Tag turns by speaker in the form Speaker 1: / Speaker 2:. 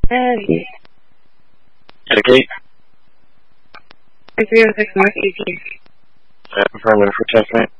Speaker 1: Dedicate.
Speaker 2: 306 North 18.
Speaker 1: Affirmative for test mate.